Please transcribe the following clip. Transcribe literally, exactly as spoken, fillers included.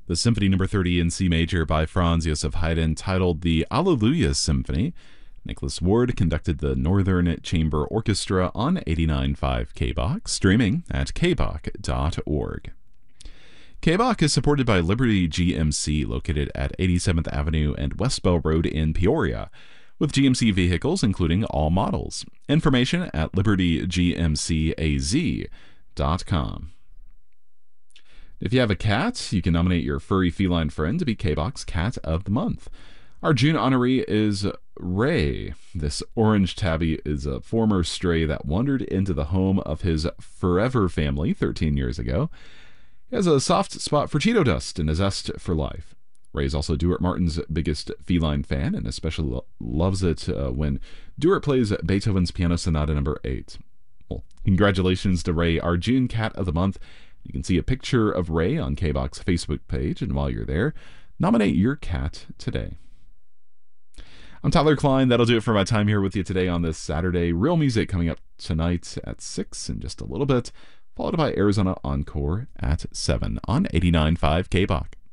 The Symphony Number thirty in C Major by Franz Joseph Haydn, titled the Alleluia Symphony. Nicholas Ward conducted the Northern Chamber Orchestra on eighty-nine point five K B O C, streaming at k b o c dot org. K B O C is supported by Liberty G M C, located at eighty-seventh Avenue and West Bell Road in Peoria, with G M C vehicles including all models. Information at liberty g m c a z dot com. If you have a cat, you can nominate your furry feline friend to be K B O C's Cat of the Month. Our June honoree is Ray. This orange tabby is a former stray that wandered into the home of his forever family thirteen years ago. He has a soft spot for Cheeto dust and a zest for life. Ray is also Duart Martin's biggest feline fan and especially lo- loves it uh, when Duart plays Beethoven's Piano Sonata number eight. Well, congratulations to Ray, our June Cat of the Month. You can see a picture of Ray on K B O C's Facebook page, and while you're there, nominate your cat today. I'm Tyler Klein. That'll do it for my time here with you today on this Saturday. Real music coming up tonight at six in just a little bit, followed by Arizona Encore at seven on eighty-nine point five K B O C.